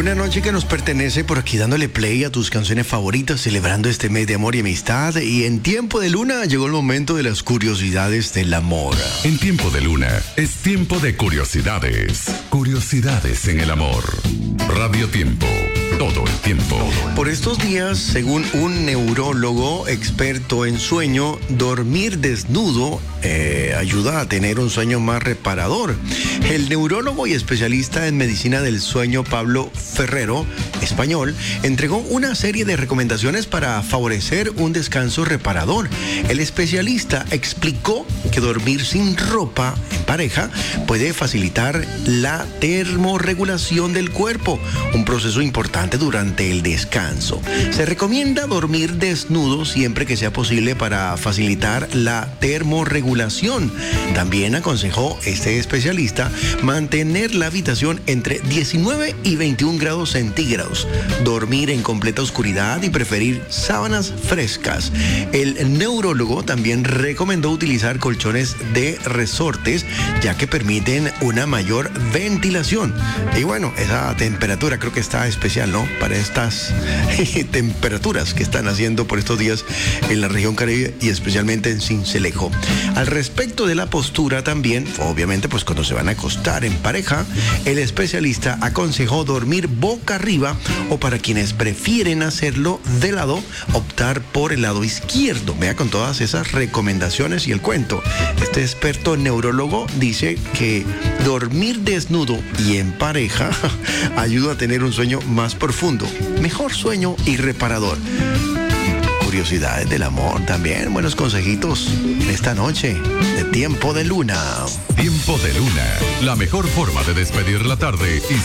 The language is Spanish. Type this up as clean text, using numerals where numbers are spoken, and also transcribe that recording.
Una noche que nos pertenece por aquí dándole play a tus canciones favoritas, celebrando este mes de amor y amistad. Y en Tiempo de Luna llegó el momento de las curiosidades del amor. En Tiempo de Luna es tiempo de curiosidades. Curiosidades en el amor. Radio Tiempo. Todo el tiempo. Por estos días, según un neurólogo experto en sueño, dormir desnudo ayuda a tener un sueño más reparador. El neurólogo y especialista en medicina del sueño Pablo Ferrero, español, entregó una serie de recomendaciones para favorecer un descanso reparador. El especialista explicó que dormir sin ropa en pareja puede facilitar la termorregulación del cuerpo, un proceso importante durante el descanso. Se recomienda dormir desnudo siempre que sea posible para facilitar la termorregulación. También aconsejó este especialista mantener la habitación entre 19 y 21 grados centígrados, dormir en completa oscuridad y preferir sábanas frescas. El neurólogo también recomendó utilizar colchones de resortes, ya que permiten una mayor ventilación. Y bueno, esa temperatura creo que está especial, ¿no? Para estas temperaturas que están haciendo por estos días en la región Caribe y especialmente en Sincelejo. Al respecto de la postura también, obviamente pues cuando se van a acostar en pareja, el especialista aconsejó dormir boca arriba o para quienes prefieren hacerlo de lado, optar por el lado izquierdo. Vea con todas esas recomendaciones y el cuento. Este experto neurólogo dice que dormir desnudo y en pareja ayuda a tener un sueño más profundo, mejor sueño y reparador. Curiosidades del amor también, buenos consejitos en esta noche de Tiempo de Luna. Tiempo de Luna, la mejor forma de despedir la tarde y